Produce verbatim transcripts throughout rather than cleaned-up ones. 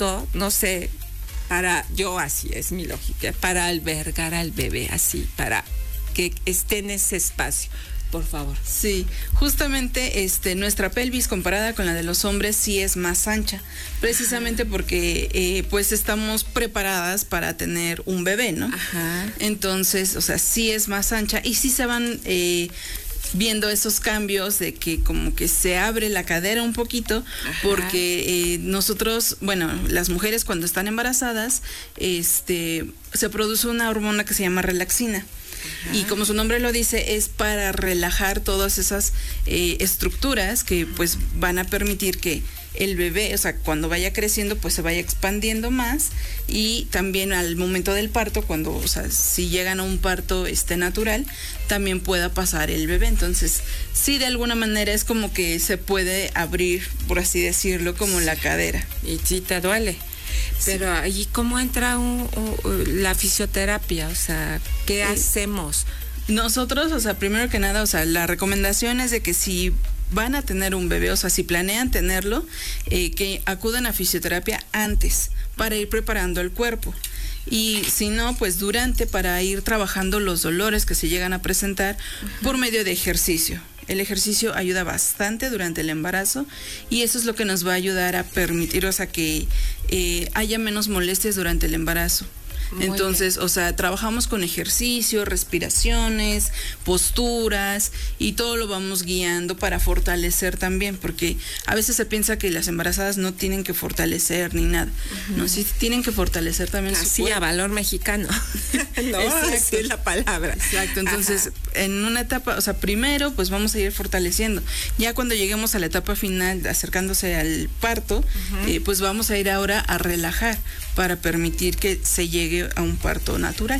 justo, no sé, para, yo así es mi lógica, para albergar al bebé así, para que esté en ese espacio. Por favor. Sí, justamente este, nuestra pelvis comparada con la de los hombres sí es más ancha, precisamente porque eh, pues estamos preparadas para tener un bebé, ¿no? Ajá. Entonces, o sea, sí es más ancha y sí se van eh, viendo esos cambios de que como que se abre la cadera un poquito. Ajá. Porque eh, nosotros, bueno, las mujeres cuando están embarazadas, este, se produce una hormona que se llama relaxina. Ajá. Y como su nombre lo dice, es para relajar todas esas eh, estructuras que pues van a permitir que el bebé, o sea, cuando vaya creciendo, pues se vaya expandiendo más, y también al momento del parto, cuando, o sea, si llegan a un parto este natural, también pueda pasar el bebé. Entonces, sí, de alguna manera es como que se puede abrir, por así decirlo, como la cadera. Y sí te duele. Pero ahí, ¿cómo entra un, un, la fisioterapia? O sea, ¿qué eh, hacemos? Nosotros, o sea, primero que nada, o sea, la recomendación es de que si van a tener un bebé, o sea, si planean tenerlo, eh, que acudan a fisioterapia antes para ir preparando el cuerpo. Y si no, pues durante, para ir trabajando los dolores que se llegan a presentar. Uh-huh. Por medio de ejercicio. El ejercicio ayuda bastante durante el embarazo y eso es lo que nos va a ayudar a permitir, o sea, que eh, haya menos molestias durante el embarazo. Muy Entonces, bien. O sea, trabajamos con ejercicio, respiraciones, posturas y todo lo vamos guiando para fortalecer también, porque a veces se piensa que las embarazadas no tienen que fortalecer ni nada. Uh-huh. No, sí tienen que fortalecer también Así, su cuerpo. A valor mexicano. No, así es la palabra. Exacto, entonces, ajá, en una etapa, o sea, primero pues vamos a ir fortaleciendo. Ya cuando lleguemos a la etapa final, acercándose al parto, uh-huh, eh, pues vamos a ir ahora a relajar para permitir que se llegue a un parto natural.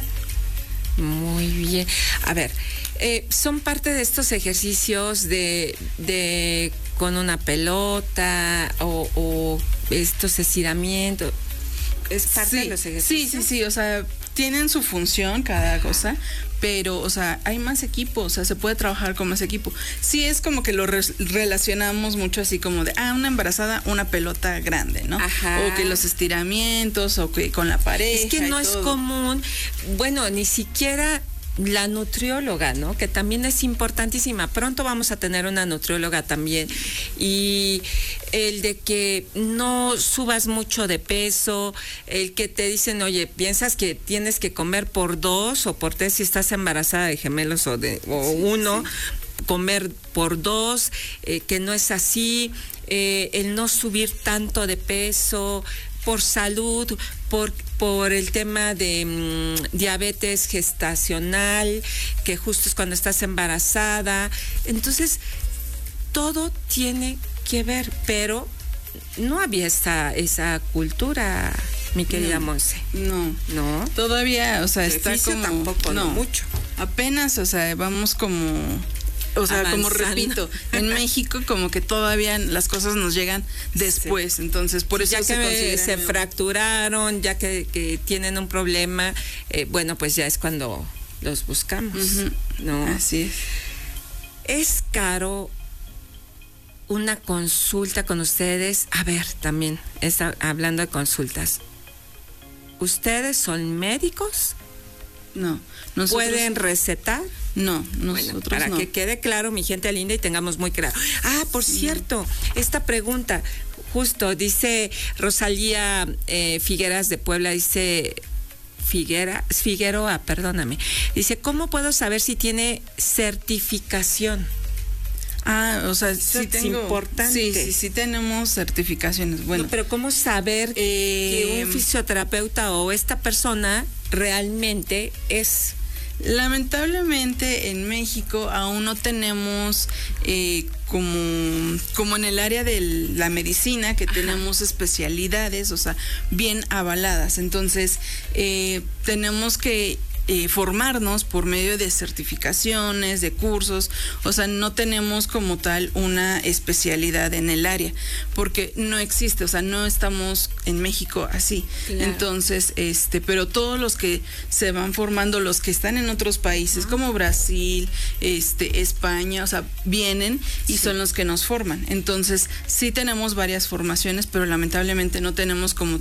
Muy bien. A ver, eh, son parte de estos ejercicios de, de con una pelota o, o estos estiramientos. ¿Es parte sí, de los ejercicios? Sí, sí, sí, o sea, tienen su función cada cosa, pero, o sea, hay más equipo, o sea, se puede trabajar con más equipo. Sí es como que lo re- relacionamos mucho así como de, ah, una embarazada, una pelota grande, ¿no? Ajá. O que los estiramientos, o que con la pareja. Es que no es común, bueno, ni siquiera la nutrióloga, ¿no? Que también es importantísima. Pronto vamos a tener una nutrióloga también. Y el de que no subas mucho de peso, el que te dicen, oye, piensas que tienes que comer por dos o por tres si estás embarazada de gemelos o de o sí, uno, sí, comer por dos, eh, que no es así, eh, el no subir tanto de peso por salud, por, por el tema de mmm, diabetes gestacional, que justo es cuando estás embarazada. Entonces, todo tiene que ver, pero no había esa, esa cultura, mi querida no, Monse. No, no. Todavía, o sea, está como... tampoco, no, no mucho. Apenas, o sea, vamos como... O sea, avanzando. Como repito, en México como que todavía las cosas nos llegan después, sí. Entonces por eso ya se que se fracturaron, ya que, que tienen un problema, eh, bueno, pues ya es cuando los buscamos, uh-huh, ¿no? Así es. Es caro una consulta con ustedes. A ver, también, está hablando de consultas. ¿Ustedes son médicos? No. Nosotros... ¿Pueden recetar? No, nosotros bueno, para no. que quede claro, mi gente linda, y tengamos muy claro. Ah, por sí. cierto, esta pregunta, justo, dice Rosalía eh, Figueras de Puebla, dice Figuera, Figueroa, perdóname, dice, ¿cómo puedo saber si tiene certificación? Ah, o sea, Eso sí es tengo, importante. Sí, sí, sí tenemos certificaciones. Bueno, no, pero ¿cómo saber eh, que un fisioterapeuta o esta persona realmente es? Lamentablemente en México aún no tenemos eh, como, como en el área de la medicina, que tenemos especialidades, o sea, bien avaladas. Entonces, eh, tenemos que Eh, formarnos por medio de certificaciones, de cursos, o sea, no tenemos como tal una especialidad en el área, porque no existe, o sea, no estamos en México así. Claro. Entonces, este, pero todos los que se van formando, los que están en otros países, uh-huh, como Brasil, este, España, o sea, vienen y sí, son los que nos forman. Entonces, sí tenemos varias formaciones, pero lamentablemente no tenemos como